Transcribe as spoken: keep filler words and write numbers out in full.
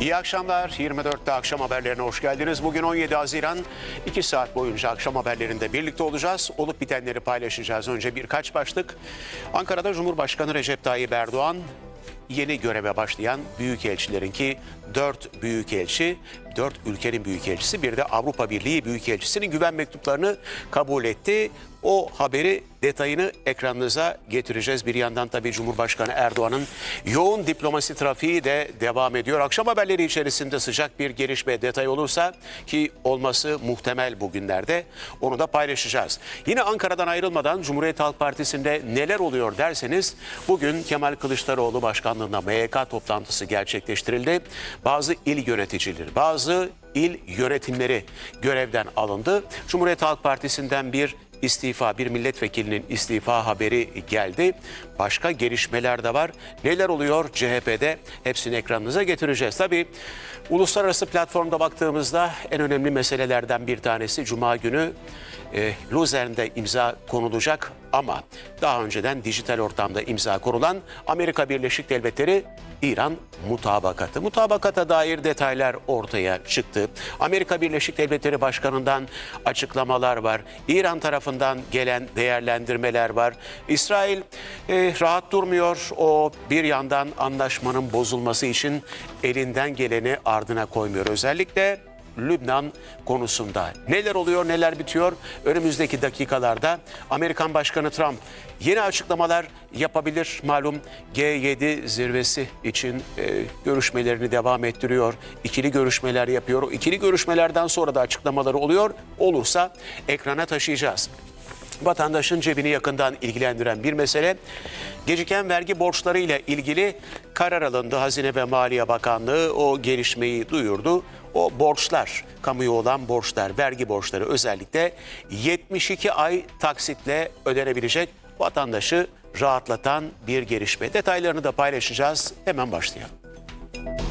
İyi akşamlar. yirmi dörtte akşam haberlerine hoş geldiniz. Bugün on yedi Haziran. iki saat boyunca akşam haberlerinde birlikte olacağız. Olup bitenleri paylaşacağız. Önce birkaç başlık. Ankara'da Cumhurbaşkanı Recep Tayyip Erdoğan yeni göreve başlayan büyükelçilerin ki dört büyükelçi, dört ülkenin büyükelçisi, bir de Avrupa Birliği büyükelçisinin güven mektuplarını kabul etti. O haberi, detayını ekranınıza getireceğiz. Bir yandan tabii Cumhurbaşkanı Erdoğan'ın yoğun diplomasi trafiği de devam ediyor. Akşam haberleri içerisinde sıcak bir gelişme, detay olursa ki olması muhtemel bugünlerde, onu da paylaşacağız. Yine Ankara'dan ayrılmadan Cumhuriyet Halk Partisi'nde neler oluyor derseniz, bugün Kemal Kılıçdaroğlu başkanlığında M Y K toplantısı gerçekleştirildi. Bazı il yöneticileri, bazı il yönetimleri görevden alındı. Cumhuriyet Halk Partisi'nden bir istifa, bir milletvekilinin istifa haberi geldi. Başka gelişmeler de var. Neler oluyor C H P'de? Hepsini ekranınıza getireceğiz. Tabii uluslararası platformda baktığımızda en önemli meselelerden bir tanesi Cuma günü e, Luzern'de imza konulacak ama daha önceden dijital ortamda imza konulan Amerika Birleşik Devletleri İran mutabakatı. Mutabakata dair detaylar ortaya çıktı. Amerika Birleşik Devletleri Başkanı'ndan açıklamalar var. İran tarafından gelen değerlendirmeler var. İsrail e, rahat durmuyor. O bir yandan anlaşmanın bozulması için elinden geleni ardına koymuyor. Özellikle Lübnan konusunda neler oluyor, neler bitiyor? Önümüzdeki dakikalarda Amerikan Başkanı Trump yeni açıklamalar yapabilir. Malum G yedi zirvesi için e, görüşmelerini devam ettiriyor. İkili görüşmeler yapıyor. İkili görüşmelerden sonra da açıklamaları oluyor. Olursa ekrana taşıyacağız. Vatandaşın cebini yakından ilgilendiren bir mesele, geciken vergi borçları ile ilgili karar alındı. Hazine ve Maliye Bakanlığı o gelişmeyi duyurdu. O borçlar, kamuya olan borçlar, vergi borçları özellikle yetmiş iki ay taksitle ödenebilecek, vatandaşı rahatlatan bir gelişme. Detaylarını da paylaşacağız. Hemen başlayalım.